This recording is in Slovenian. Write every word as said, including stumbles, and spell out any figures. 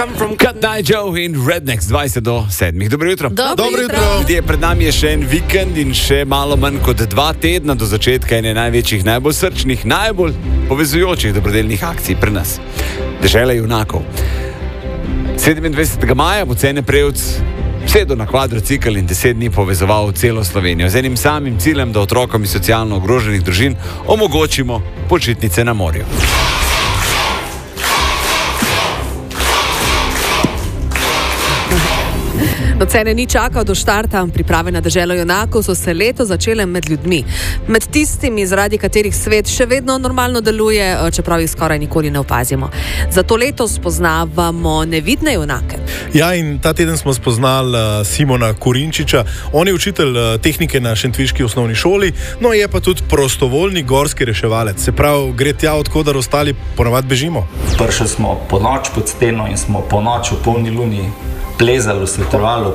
Cut Night Joe in Rednecks dvajset do sedmih. Dobro jutro. Dobro jutro. Ljudje, pred nami je še en vikend in še malo manj kot dva tedna do začetka ene največjih, najbolj srčnih, najbolj povezujočih dobrodelnih akcij pri nas. Dežela junakov. sedemindvajsetega maja bo Cene Prevc sedel na kvadrocikl in deset dni povezoval celo Slovenijo z enim samim ciljem, da otrokom iz socialno ogroženih družin omogočimo počitnice na morju. No, Cene ni čakal do štarta. Priprave na Deželo junakov so se leto začele med ljudmi. Med tistimi, zaradi katerih svet še vedno normalno deluje, čeprav jih skoraj nikoli ne opazimo. Zato letos spoznavamo nevidne junake. Ja, in ta teden smo spoznali uh, Simona Korinčiča. On je učitelj uh, tehnike na šentviški osnovni šoli, no je pa tudi prostovoljni gorski reševalec. Se pravi, gre tja, odkudar ostali ponavadi bežimo. Prišli smo po noč pod steno in smo po noč v polni luni plezali v svetovalu